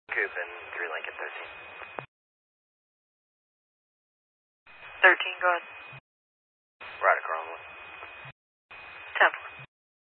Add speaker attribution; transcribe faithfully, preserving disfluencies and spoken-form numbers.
Speaker 1: Coop and three Lincoln thirteen.
Speaker 2: thirteen, go ahead.
Speaker 1: Right across one.